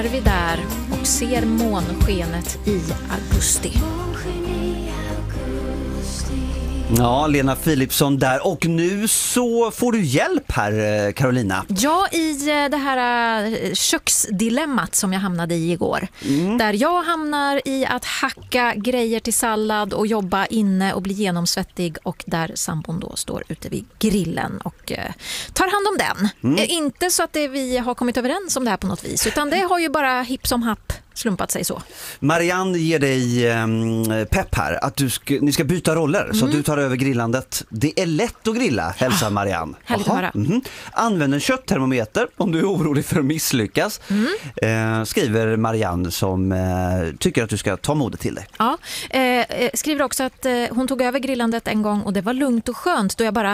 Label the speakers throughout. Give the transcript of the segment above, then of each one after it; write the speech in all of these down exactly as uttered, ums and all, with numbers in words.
Speaker 1: Är vi där och ser månskenet i augusti.
Speaker 2: Ja, Lena Philipsson där. Och nu så får du hjälp här, Carolina.
Speaker 1: Ja, i det här köksdilemmat som jag hamnade i igår. Mm. Där jag hamnar i att hacka grejer till sallad och jobba inne och bli genomsvettig. Och där sambon då står ute vid grillen och eh, tar hand om den. Mm. Eh, inte så att det, vi har kommit överens om det här på något vis. Utan det har ju bara hipp som happ slumpat sig så.
Speaker 2: Marianne ger dig um, pepp här att du ska, ni ska byta roller mm. så att du tar över grillandet. Det är lätt att grilla, hälsar Marianne.
Speaker 1: Härligt att höra.
Speaker 2: Mm-hmm. Använd en kötttermometer om du är orolig för att misslyckas. Mm. Eh, skriver Marianne som eh, tycker att du ska ta modet till dig.
Speaker 1: Ja, eh, skriver också att eh, hon tog över grillandet en gång och det var lugnt och skönt då jag bara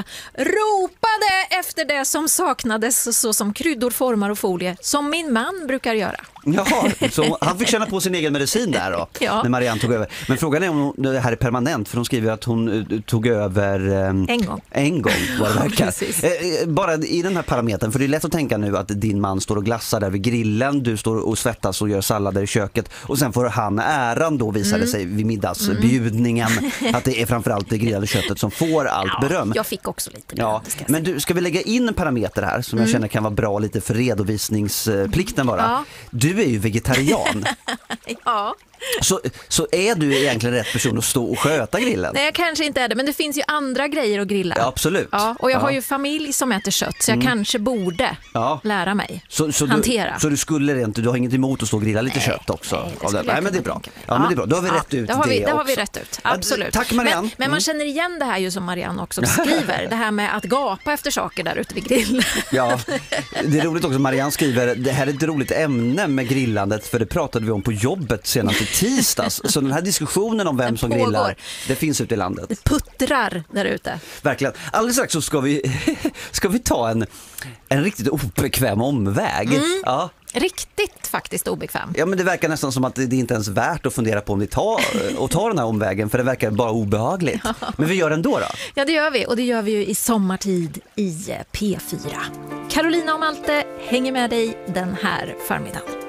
Speaker 1: ropade efter det som saknades så som kryddor, formar och folie som min man brukar göra.
Speaker 2: Jaha, så han fick känna på sin egen medicin där då, ja. När Marianne tog över. Men frågan är om det här är permanent, för hon skriver att hon uh, tog över um,
Speaker 1: en gång.
Speaker 2: En gång, vad det verkar.
Speaker 1: Ja,
Speaker 2: eh, bara i den här parametern, för det är lätt att tänka nu att din man står och glassar där vid grillen, du står och svettas och gör sallader i köket och sen får han äran då, visade mm. sig vid middagsbjudningen mm. att det är framförallt det grillade köttet som får allt
Speaker 1: ja,
Speaker 2: beröm.
Speaker 1: Jag fick också lite beröm.
Speaker 2: Ja, men du, ska vi lägga in en parameter här som mm. jag känner kan vara bra lite för redovisningsplikten bara. Ja. Du är ju vegetarian.
Speaker 1: Ja.
Speaker 2: Så, så är du egentligen rätt person att stå och sköta grillen?
Speaker 1: Nej, jag kanske inte är det, men det finns ju andra grejer att grilla.
Speaker 2: Ja, absolut.
Speaker 1: Ja, och jag
Speaker 2: ja.
Speaker 1: har ju familj som äter kött, så jag mm. kanske borde ja. lära mig
Speaker 2: så, så
Speaker 1: hantera.
Speaker 2: Du, så du skulle inte, du har inget emot att stå och grilla lite nej, kött också?
Speaker 1: Nej, det,
Speaker 2: nej men det är bra. Ja, ja, men det är bra. Då har vi ja, rätt ut det,
Speaker 1: har vi,
Speaker 2: det,
Speaker 1: det
Speaker 2: också.
Speaker 1: har vi rätt ut, absolut.
Speaker 2: Tack Marianne.
Speaker 1: Men, men man känner igen det här ju som Marianne också skriver, det här med att gapa efter saker där ute vid grillen.
Speaker 2: Ja, det är roligt också. Marianne skriver, det här är ett roligt ämne med grillandet, för det pratade vi om på jobbet senast i tisdags. Så den här diskussionen om vem den som pågår. Grillar, det finns ute i landet.
Speaker 1: Det puttrar där ute.
Speaker 2: Verkligen. Alldeles strax så ska vi, ska vi ta en, en riktigt obekväm omväg. Mm. Ja.
Speaker 1: Riktigt faktiskt obekväm.
Speaker 2: Ja, men det verkar nästan som att det inte ens är värt att fundera på om vi tar, och tar den här omvägen, för det verkar bara obehagligt. Men vi gör det ändå då.
Speaker 1: Ja, det gör vi. Och det gör vi ju i sommartid i P fyra. Carolina och Malte hänger med dig den här förmiddagen.